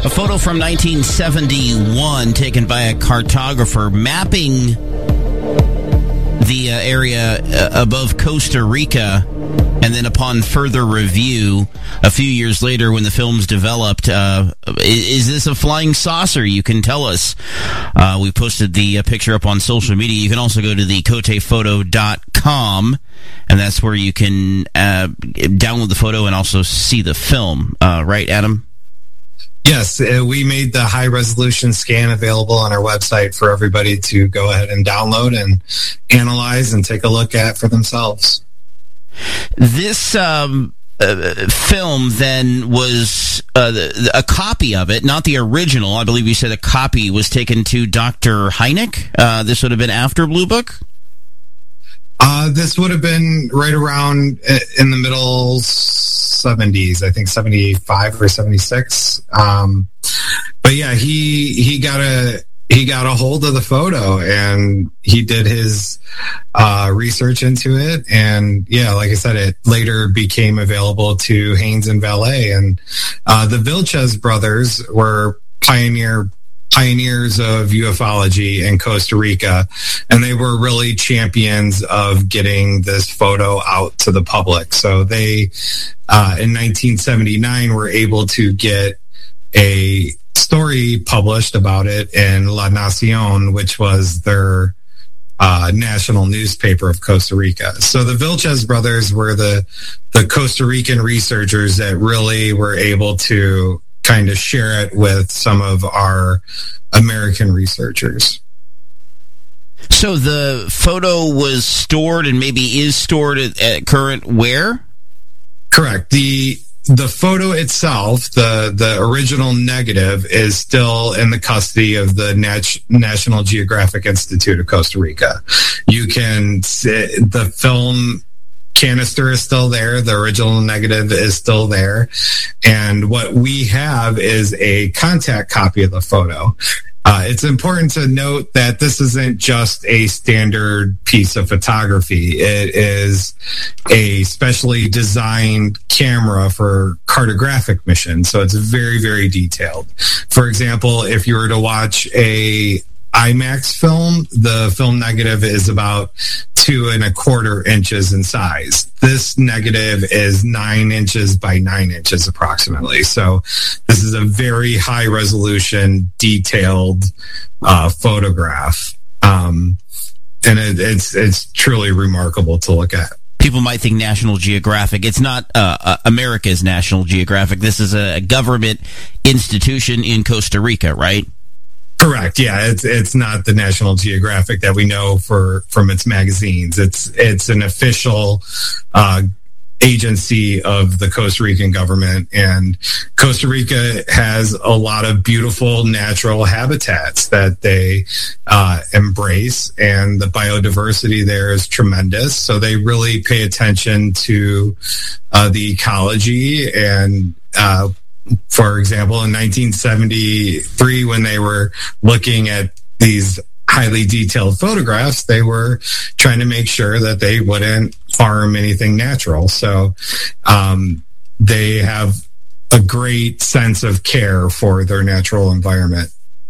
A photo from 1971 taken by a cartographer mapping the area above Costa Rica, and then upon further review, a few years later when the film's developed, is this a flying saucer? You can tell us. We posted the picture up on social media. You can also go to the cotephoto.com, and that's where you can download the photo and also see the film. Right, Adam? Yes, we made the high-resolution scan available on our website for everybody to go ahead and download and analyze and take a look at for themselves. This film then was a copy of it, not the original. I believe you said a copy was taken to Dr. Hynek. This would have been after Blue Book? This would have been right around in the middle 70s, I think 75 or 76. But yeah, he got a hold of the photo and he did his research into it. And yeah, like I said, it later became available to Haynes and Valet. And the Vilches brothers were pioneers of ufology in Costa Rica, and they were really champions of getting this photo out to the public. So they, in 1979, were able to get a story published about it in La Nación, which was their national newspaper of Costa Rica. So the Vilches brothers were the Costa Rican researchers that really were able to kind of share it with some of our American researchers. So the photo was stored and maybe is stored at current where? Correct. The photo itself, the original negative, is still in the custody of the National Geographic Institute of Costa Rica. You can see the film canister is still there. The original negative is still there. And what we have is a contact copy of the photo. It's important to note that this isn't just a standard piece of photography. It is a specially designed camera for cartographic missions. So it's very, very detailed. For example, if you were to watch a IMAX film, the film negative is about 2¼ inches in size. This negative is 9 inches by 9 inches approximately. So this is a very high resolution, detailed photograph. And it's truly remarkable to look at. People might think National Geographic. It's not America's National Geographic. This is a government institution in Costa Rica, right? Correct. Yeah, it's not the National Geographic that we know from its magazines. It's an official agency of the Costa Rican government, and Costa Rica has a lot of beautiful natural habitats that they embrace, and the biodiversity there is tremendous. So they really pay attention to the ecology and for example, in 1973, when they were looking at these highly detailed photographs, they were trying to make sure that they wouldn't harm anything natural. So they have a great sense of care for their natural environment.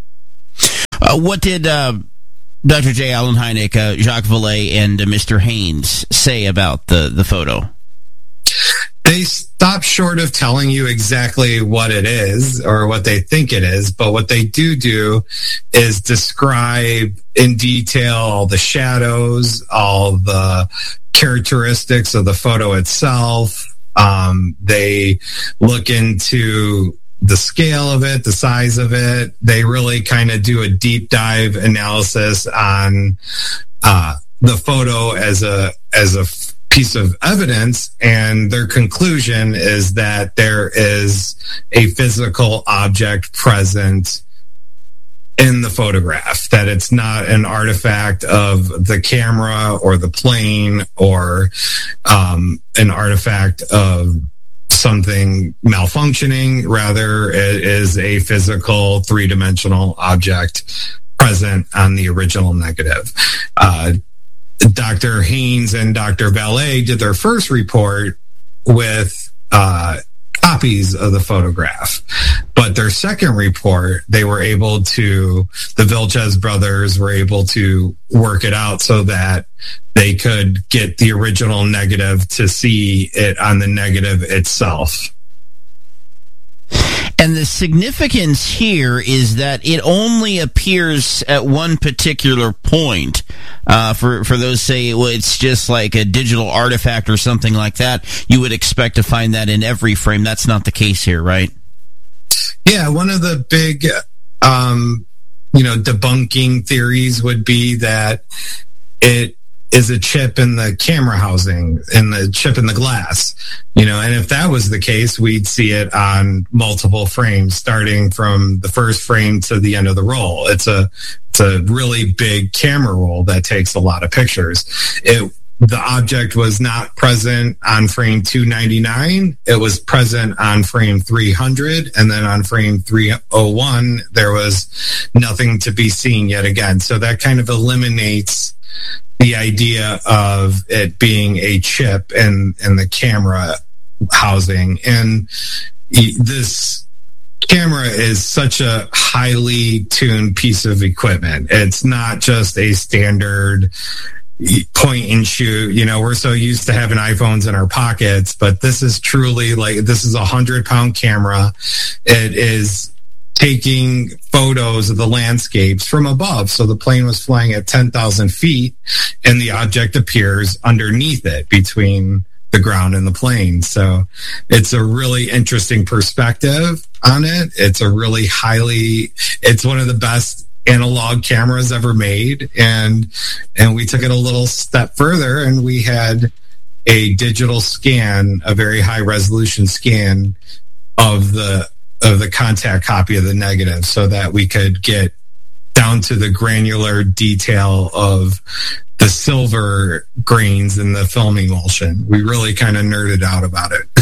What did Dr. J. Allen Hynek, Jacques Vallée, and Mr. Haynes say about the photo? They stop short of telling you exactly what it is or what they think it is, but what they do is describe in detail all the shadows, all the characteristics of the photo itself. They look into the scale of it, the size of it. They really kind of do a deep dive analysis on the photo as a piece of evidence, and their conclusion is that there is a physical object present in the photograph, that it's not an artifact of the camera or the plane or an artifact of something malfunctioning. Rather, it is a physical three-dimensional object present on the original negative. Dr. Haynes and Dr. Vallée did their first report with copies of the photograph, but But their second report, the Vilches brothers were able to work it out so that they could get the original negative to see it on the negative itself. And the significance here is that it only appears at one particular point. For those say, well, it's just like a digital artifact or something like that, you would expect to find that in every frame. That's not the case here, right? Yeah, one of the big, debunking theories would be that it is a chip in the camera housing and the chip in the glass, and if that was the case, we'd see it on multiple frames, starting from the first frame to the end of the roll. It's a really big camera roll that takes a lot of pictures. The object was not present on frame 299. It was present on frame 300. And then on frame 301, there was nothing to be seen yet again. So that kind of eliminates the idea of it being a chip in the camera housing. And this camera is such a highly tuned piece of equipment. It's not just a standard point and shoot. We're so used to having iPhones in our pockets, but this is truly this is a 100-pound camera. It is taking photos of the landscapes from above. So the plane was flying at 10,000 feet and the object appears underneath it between the ground and the plane. So it's a really interesting perspective on it. It's one of the best analog cameras ever made, and we took it a little step further, and we had a digital scan, a very high resolution scan of the contact copy of the negative, so that we could get down to the granular detail of the silver grains in the film emulsion. We really kind of nerded out about it.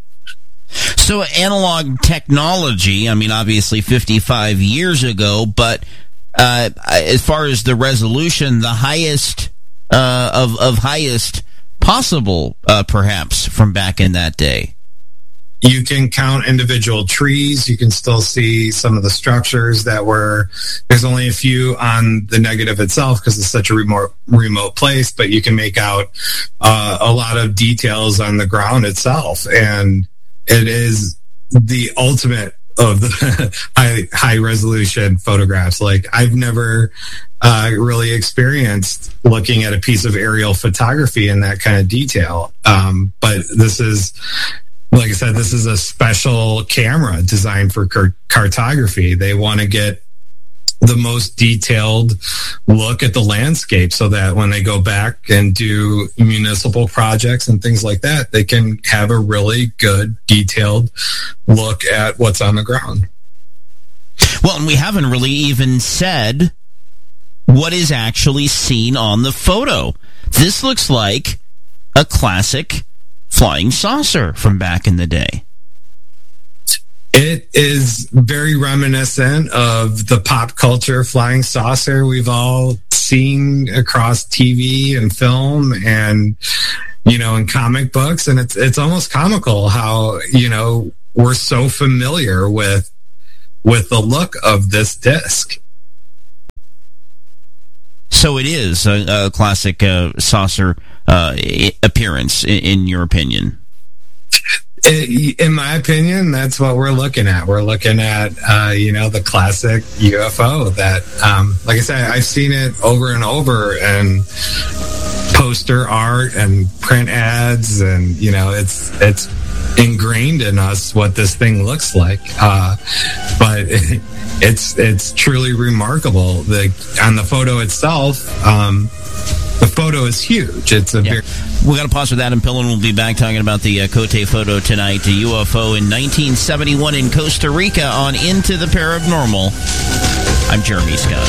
So analog technology, obviously 55 years ago, but as far as the resolution, the highest of highest possible, perhaps, from back in that day. You can count individual trees. You can still see some of the structures there's only a few on the negative itself because it's such a remote place, but you can make out a lot of details on the ground itself. And it is the ultimate of the high resolution photographs. I've never really experienced looking at a piece of aerial photography in that kind of detail. But this is, like I said, this is a special camera designed for cartography. They want to get the most detailed look at the landscape so that when they go back and do municipal projects and things like that, they can have a really good detailed look at what's on the ground. Well, and we haven't really even said what is actually seen on the photo. This looks like a classic flying saucer from back in the day. It is very reminiscent of the pop culture flying saucer we've all seen across TV and film and, in comic books. And it's almost comical how, we're so familiar with the look of this disc. So it is a classic saucer appearance, in your opinion? In my opinion, that's what we're looking at. We're looking at, the classic UFO that, like I said, I've seen it over and over, and poster art and print ads, and, it's ingrained in us what this thing looks like. But it's truly remarkable. On the photo itself, the photo is huge. It's a very... We got to pause for that, and Pillin will be back talking about the Cote photo tonight, the UFO in 1971 in Costa Rica on Into the Paranormal. I'm Jeremy Scott.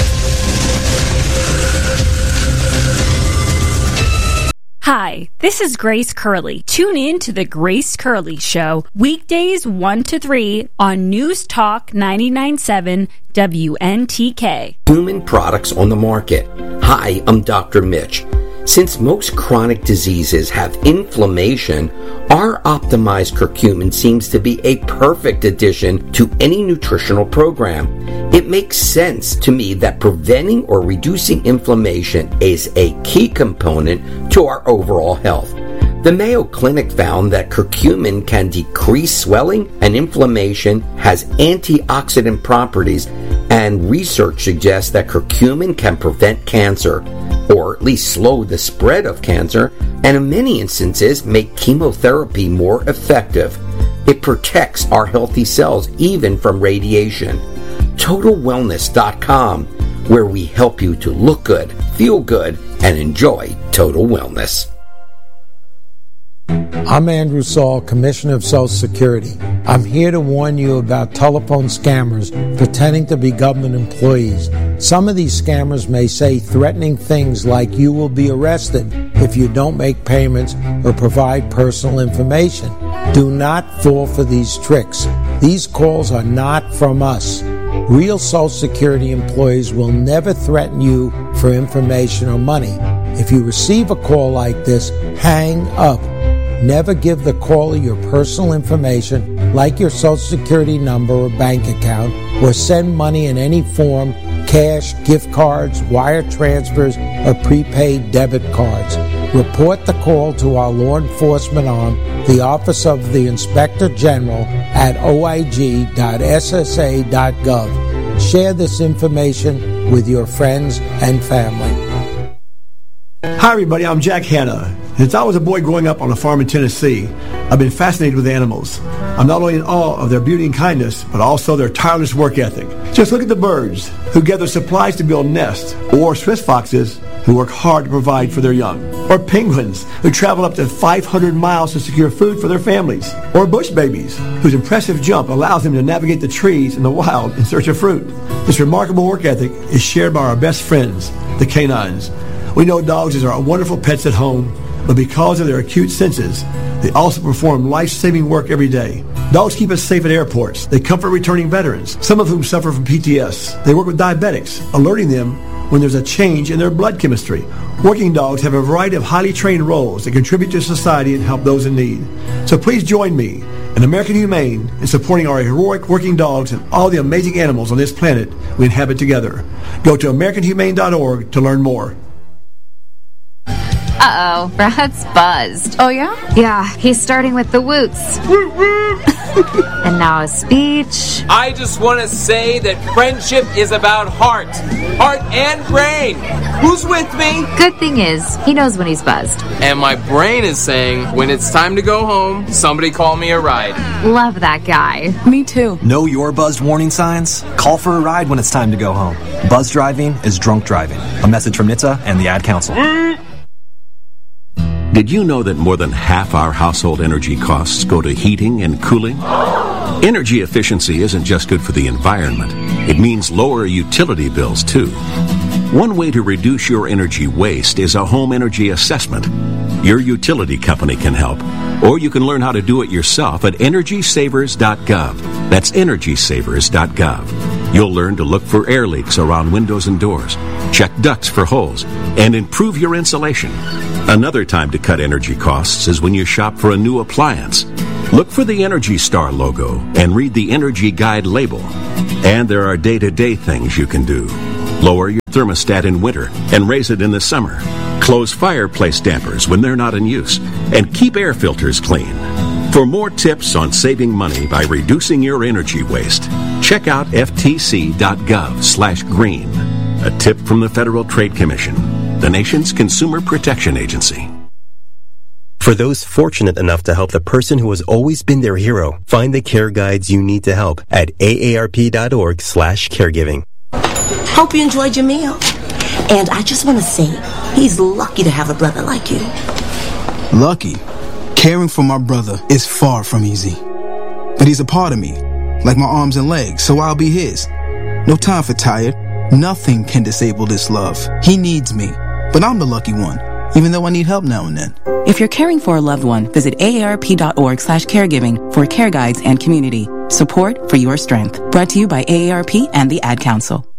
Hi, this is Grace Curley. Tune in to The Grace Curley Show, weekdays 1 to 3 on News Talk 99.7 WNTK. Human products on the market. Hi, I'm Dr. Mitch. Since most chronic diseases have inflammation, our optimized curcumin seems to be a perfect addition to any nutritional program. It makes sense to me that preventing or reducing inflammation is a key component to our overall health. The Mayo Clinic found that curcumin can decrease swelling and inflammation, has antioxidant properties, and research suggests that curcumin can prevent cancer, or at least slow the spread of cancer, and in many instances make chemotherapy more effective. It protects our healthy cells even from radiation. TotalWellness.com, where we help you to look good, feel good, and enjoy total wellness. I'm Andrew Saul, Commissioner of Social Security. I'm here to warn you about telephone scammers pretending to be government employees. Some of these scammers may say threatening things like you will be arrested if you don't make payments or provide personal information. Do not fall for these tricks. These calls are not from us. Real Social Security employees will never threaten you for information or money. If you receive a call like this, hang up. Never give the caller your personal information, like your Social Security number or bank account, or send money in any form, cash, gift cards, wire transfers, or prepaid debit cards. Report the call to our law enforcement arm, the Office of the Inspector General, at oig.ssa.gov. Share this information with your friends and family. Hi everybody, I'm Jack Hanna. Since I was a boy growing up on a farm in Tennessee, I've been fascinated with animals. I'm not only in awe of their beauty and kindness, but also their tireless work ethic. Just look at the birds who gather supplies to build nests, or Swiss foxes who work hard to provide for their young, or penguins who travel up to 500 miles to secure food for their families, or bush babies whose impressive jump allows them to navigate the trees in the wild in search of fruit. This remarkable work ethic is shared by our best friends, the canines. We know dogs are wonderful pets at home, but because of their acute senses, they also perform life-saving work every day. Dogs keep us safe at airports. They comfort returning veterans, some of whom suffer from PTS. They work with diabetics, alerting them when there's a change in their blood chemistry. Working dogs have a variety of highly trained roles that contribute to society and help those in need. So please join me and American Humane in supporting our heroic working dogs and all the amazing animals on this planet we inhabit together. Go to AmericanHumane.org to learn more. Uh-oh, Brad's buzzed. Oh, yeah? Yeah, he's starting with the woots. And now a speech. I just want to say that friendship is about heart and brain. Who's with me? Good thing is, he knows when he's buzzed. And my brain is saying, when it's time to go home, somebody call me a ride. Love that guy. Me too. Know your buzzed warning signs? Call for a ride when it's time to go home. Buzz driving is drunk driving. A message from NHTSA and the Ad Council. Did you know that more than half our household energy costs go to heating and cooling? Energy efficiency isn't just good for the environment. It means lower utility bills, too. One way to reduce your energy waste is a home energy assessment. Your utility company can help, or you can learn how to do it yourself at EnergySavers.gov. That's EnergySavers.gov. You'll learn to look for air leaks around windows and doors, check ducts for holes, and improve your insulation. Another time to cut energy costs is when you shop for a new appliance. Look for the Energy Star logo and read the Energy Guide label. And there are day-to-day things you can do. Lower your thermostat in winter and raise it in the summer. Close fireplace dampers when they're not in use. And keep air filters clean. For more tips on saving money by reducing your energy waste, check out ftc.gov/green. A tip from the Federal Trade Commission, the nation's consumer protection agency. For those fortunate enough to help the person who has always been their hero, find the care guides you need to help at aarp.org/caregiving. Hope you enjoyed your meal. And I just want to say, he's lucky to have a brother like you. Lucky? Caring for my brother is far from easy. But he's a part of me, like my arms and legs, so I'll be his. No time for tired. Nothing can disable this love. He needs me, but I'm the lucky one, even though I need help now and then. If you're caring for a loved one, visit aarp.org/caregiving for care guides and community. Support for your strength. Brought to you by AARP and the Ad Council.